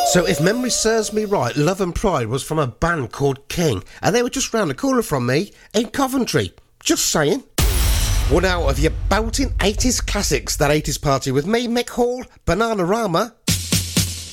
So if memory serves me right, Love and Pride was from a band called King, and they were just round the corner from me in Coventry. Just saying. One out of your belting 80s classics, that 80s party with me, Mick Hall, Bananarama,